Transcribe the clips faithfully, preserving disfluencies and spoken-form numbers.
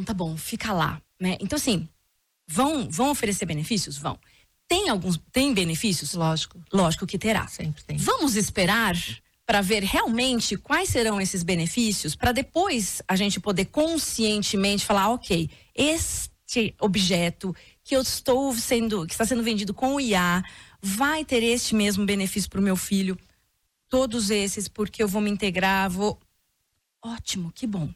tá bom, fica lá, né? Então, assim, vão, vão oferecer benefícios? Vão. Tem alguns, tem benefícios? Lógico. Lógico que terá. Sempre tem. Vamos esperar para ver realmente quais serão esses benefícios, para depois a gente poder conscientemente falar, ok, este objeto que eu estou sendo, que está sendo vendido com o I A, vai ter este mesmo benefício para o meu filho, todos esses, porque eu vou me integrar, vou... Ótimo, que bom.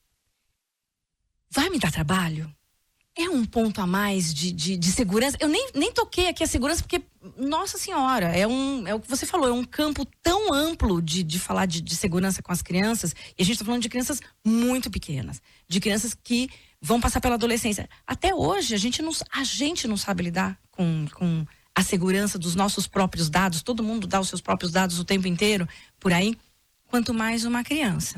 Vai me dar trabalho? É um ponto a mais de, de, de segurança. Eu nem, nem toquei aqui a segurança, porque, nossa senhora, é, um, é o que você falou, é um campo tão amplo de, de falar de, de segurança com as crianças. E a gente está falando de crianças muito pequenas, de crianças que vão passar pela adolescência. Até hoje, a gente não, a gente não sabe lidar com, com a segurança dos nossos próprios dados. Todo mundo dá os seus próprios dados o tempo inteiro, por aí, quanto mais uma criança.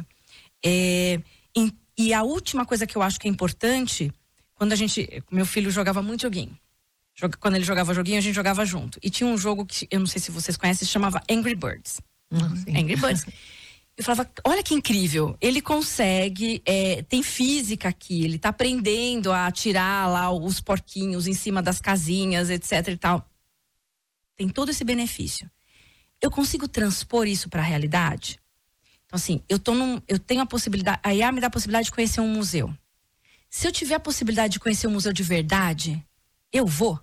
É, e, e a última coisa que eu acho que é importante... Quando a gente, meu filho jogava muito joguinho. Quando ele jogava joguinho, a gente jogava junto. E tinha um jogo que, eu não sei se vocês conhecem, se chamava Angry Birds. Uhum. Angry Birds. Eu falava, olha que incrível, ele consegue, é, tem física aqui, ele tá aprendendo a atirar lá os porquinhos em cima das casinhas, etc e tal. Tem todo esse benefício. Eu consigo transpor isso para a realidade? Então assim, eu, tô num, eu tenho a possibilidade, a I A me dá a possibilidade de conhecer um museu. Se eu tiver a possibilidade de conhecer um museu de verdade, eu vou?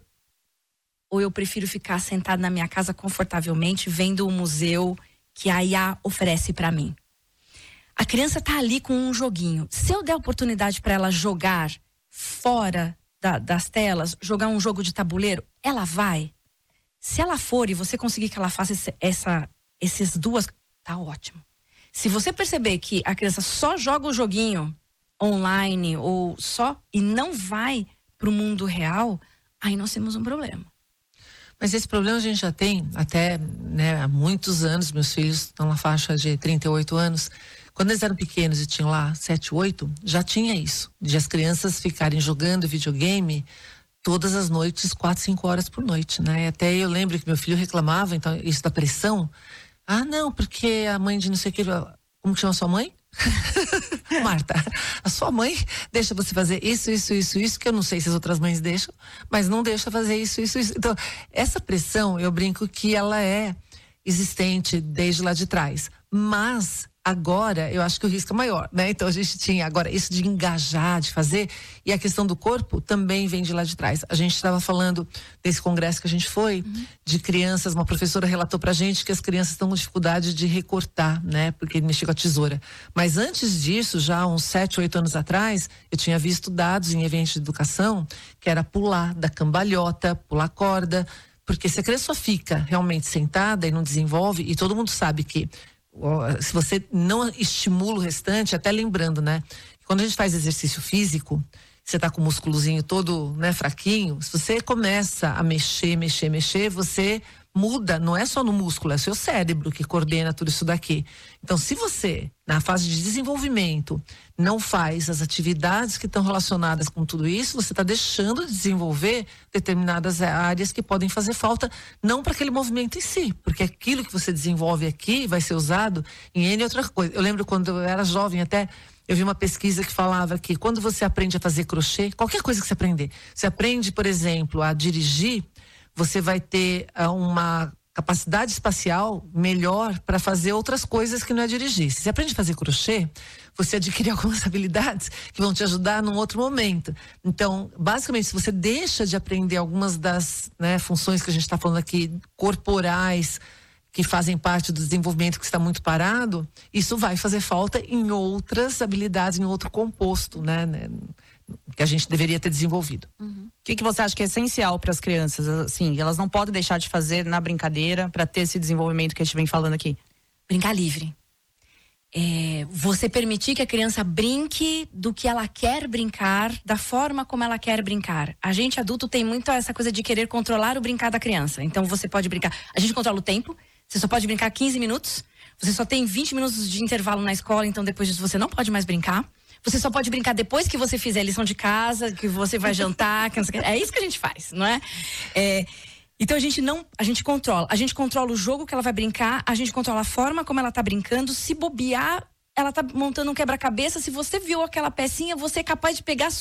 Ou eu prefiro ficar sentado na minha casa confortavelmente, vendo o museu que a I A oferece para mim? A criança tá ali com um joguinho. Se eu der oportunidade para ela jogar fora da, das telas, jogar um jogo de tabuleiro, ela vai? Se ela for e você conseguir que ela faça esse, essa, esses duas, tá ótimo. Se você perceber que a criança só joga o joguinho online ou só e não vai para o mundo real, aí nós temos um problema. Mas esse problema a gente já tem até, né, há muitos anos. Meus filhos estão na faixa de trinta e oito anos. Quando eles eram pequenos e tinham lá sete, oito, já tinha isso, de as crianças ficarem jogando videogame todas as noites, quatro, cinco horas por noite, né? E até eu lembro que meu filho reclamava, então, isso da pressão. Ah, não, porque a mãe de não sei o que, como que chama a sua mãe? Marta, a sua mãe deixa você fazer isso, isso, isso, isso, que eu não sei se as outras mães deixam, mas não deixa fazer isso, isso, isso. Então, essa pressão, eu brinco que ela é existente desde lá de trás, mas agora eu acho que o risco é maior, né? Então a gente tinha agora isso de engajar, de fazer, e a questão do corpo também vem de lá de trás. A gente estava falando desse congresso que a gente foi, uhum. de crianças, uma professora relatou pra gente que as crianças estão com dificuldade de recortar, né? Porque mexer com a tesoura. Mas antes disso, já uns sete, oito anos atrás, eu tinha visto dados em eventos de educação que era pular da cambalhota, pular corda, porque se a criança só fica realmente sentada e não desenvolve, e todo mundo sabe que se você não estimula o restante, até lembrando, né? Quando a gente faz exercício físico, você tá com o músculozinho todo, né, fraquinho, se você começa a mexer, mexer, mexer, você muda, não é só no músculo, é o seu cérebro que coordena tudo isso daqui. Então, se você, na fase de desenvolvimento, não faz as atividades que estão relacionadas com tudo isso, você está deixando de desenvolver determinadas áreas que podem fazer falta, não para aquele movimento em si, porque aquilo que você desenvolve aqui vai ser usado em N outra coisa. Eu lembro quando eu era jovem até, eu vi uma pesquisa que falava que quando você aprende a fazer crochê, qualquer coisa que você aprender, você aprende, por exemplo, a dirigir, você vai ter uh, uma capacidade espacial melhor para fazer outras coisas que não é dirigir. Se você aprende a fazer crochê, você adquire algumas habilidades que vão te ajudar num outro momento. Então, basicamente, se você deixa de aprender algumas das, né, funções que a gente está falando aqui, corporais, que fazem parte do desenvolvimento que está muito parado, isso vai fazer falta em outras habilidades, em outro composto, né, né que a gente deveria ter desenvolvido. Uhum. O que, que você acha que é essencial para as crianças? Assim, elas não podem deixar de fazer na brincadeira para ter esse desenvolvimento que a gente vem falando aqui? Brincar livre. É, você permitir que a criança brinque do que ela quer brincar, da forma como ela quer brincar. A gente adulto tem muito essa coisa de querer controlar o brincar da criança. Então você pode brincar, a gente controla o tempo, você só pode brincar quinze minutos, você só tem vinte minutos de intervalo na escola, então depois disso você não pode mais brincar. Você só pode brincar depois que você fizer a lição de casa, que você vai jantar, que não sei o que. É isso que a gente faz, não é? É, então a gente não, a gente controla. A gente controla o jogo que ela vai brincar, a gente controla a forma como ela tá brincando. Se bobear, ela tá montando um quebra-cabeça. Se você viu aquela pecinha, você é capaz de pegar